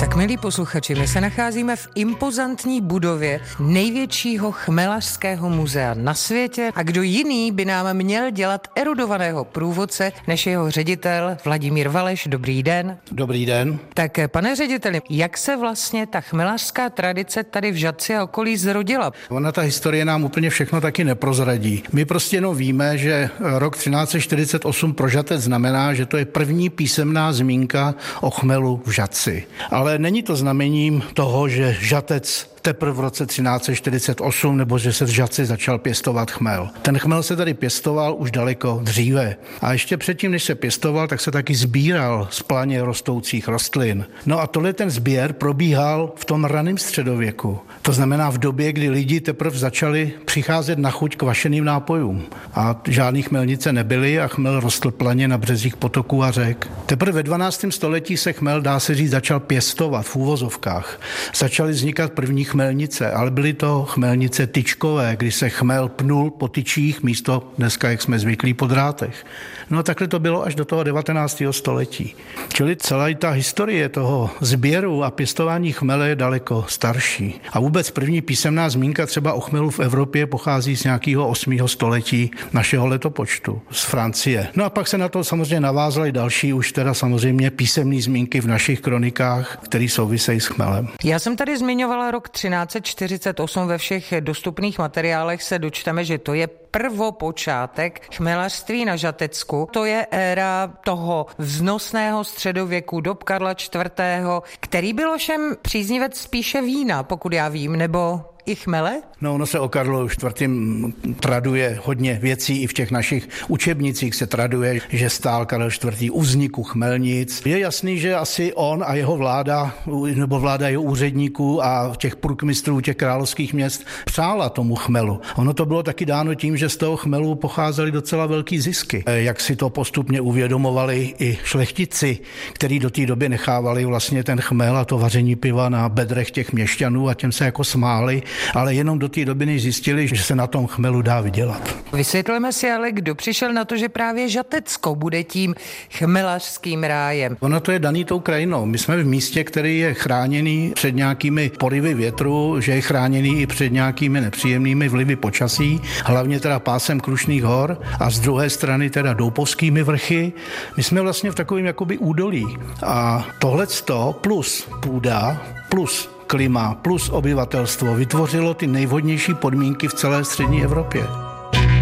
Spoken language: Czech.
Tak milí posluchači, my se nacházíme v impozantní budově největšího chmelařského muzea na světě a kdo jiný by nám měl dělat erudovaného průvodce než jeho ředitel Vladimír Valeš. Dobrý den. Dobrý den. Tak pane řediteli, jak se vlastně ta chmelařská tradice tady v Žatci a okolí zrodila? Ona ta historie nám úplně všechno taky neprozradí. My prostě jenom víme, že rok 1348 pro Žatec znamená, že to je první písemná zmínka o chmelu v Žatci. Ale není to znamením toho, že Žatec teprve v roce 1348 nebo že se v Žatci začal pěstovat chmel. Ten chmel se tady pěstoval už daleko dříve. A ještě předtím, než se pěstoval, tak se taky sbíral z planě rostoucích rostlin. No a tohle ten sběr probíhal v tom raném středověku. To znamená v době, kdy lidi teprve začali přicházet na chuť k vašeným nápojům. A žádný chmelnice nebyly a chmel rostl planě na březích potoků a řek. Teprve ve 12. století se chmel, dá se říct, začal pěstovat v úvozovkách. Začaly vznikat první chmelnice, ale byly to chmelnice tyčkové, kdy se chmel pnul po tyčích místo dneska, jak jsme zvyklí, po drátech. No a takhle to bylo až do toho 19. století. Čili celá ta historie toho sběru a pěstování chmele je daleko starší. A vůbec první písemná zmínka třeba o chmelu v Evropě pochází z nějakého 8. století našeho letopočtu, z Francie. No a pak se na to samozřejmě navázaly další už teda samozřejmě písemné zmínky v našich kronikách, které souvisejí s chmelem. Já jsem tady zmiňovala rok 1348, ve všech dostupných materiálech se dočteme, že to je prvopočátek chmelařství na Žatecku. To je éra toho vznosného středověku, dob Karla IV., který byl ovšem příznivec spíše vína, pokud já vím, nebo i chmele? No, ono se o Karlu IV. Traduje hodně věcí, i v těch našich učebnicích se traduje, že stál Karel IV. U vzniku chmelnic. Je jasný, že asi on a jeho vláda, nebo vláda jeho úředníků a těch průkmistrů těch královských měst přála tomu chmelu. Ono to bylo taky dáno tím, že z toho chmelu pocházely docela velký zisky. Jak si to postupně uvědomovali i šlechtici, kteří do té doby nechávali vlastně ten chmel a to vaření piva na bedrech těch měšťanů a těm se jako smáli, ale jenom do té doby než zjistili, že se na tom chmelu dá vydělat. Vysvětlíme si ale, kdo přišel na to, že právě Žatecko bude tím chmelařským rájem. Ono to je daný tou krajinou. My jsme v místě, který je chráněný před nějakými porivy větru, že je chráněný i před nějakými nepříjemnými vlivy počasí, hlavně teda pásem Krušných hor a z druhé strany teda Doupovskými vrchy. My jsme vlastně v takovém jakoby údolí. A tohleto plus půda, plus klima, plus obyvatelstvo vytvořilo ty nejvhodnější podmínky v celé střední Evropě.